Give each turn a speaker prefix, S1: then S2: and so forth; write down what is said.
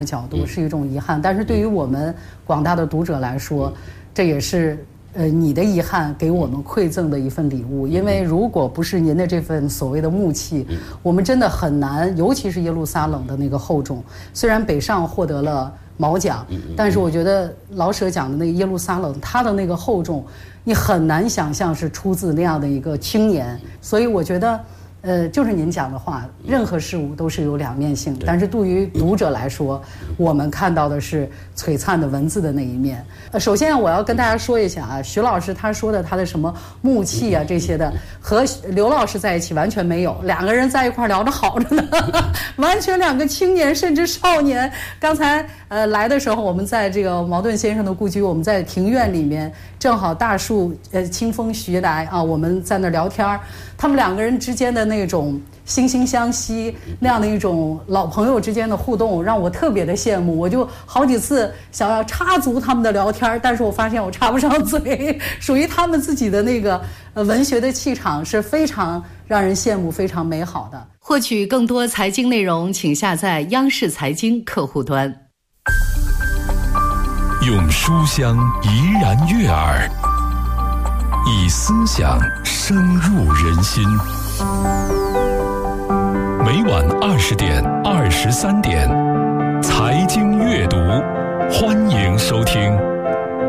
S1: 角度是一种遗憾，但是对于我们广大的读者来说，这也是你的遗憾给我们馈赠的一份礼物。因为如果不是您的这份所谓的木气，我们真的很难，尤其是耶路撒冷的那个厚重。虽然北上获得了毛奖，但是我觉得老舍讲的那个耶路撒冷，它的那个厚重，你很难想象是出自那样的一个青年。所以我觉得就是您讲的话，任何事物都是有两面性，但是对于读者来说，我们看到的是璀璨的文字的那一面。首先我要跟大家说一下啊，徐老师他说的他的什么木气啊这些的，和刘老师在一起完全没有，两个人在一块聊着好着呢，完全两个青年甚至少年。刚才来的时候，我们在这个茅盾先生的故居，我们在庭院里面，正好大树清风徐来啊，我们在那聊天，他们两个人之间的那种惺惺相惜，那样的一种老朋友之间的互动，让我特别的羡慕。我就好几次想要插足他们的聊天，但是我发现我插不上嘴。属于他们自己的那个文学的气场是非常让人羡慕、非常美好的。获取更多财经内容，请下载央视财经客户端。
S2: 用书香怡然悦耳，以思想深入人心。每晚20点、23点，